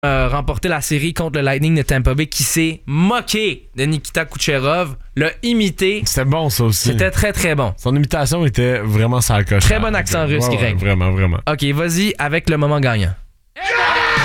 remporté la série contre le Lightning de Tampa Bay qui s'est moqué de Nikita Kucherov, l'a imité. C'était bon, ça aussi. C'était très, très bon. Son imitation était vraiment sur la coche. Très bon accent russe, Greg. Vraiment, vraiment. OK, vas-y avec le moment gagnant.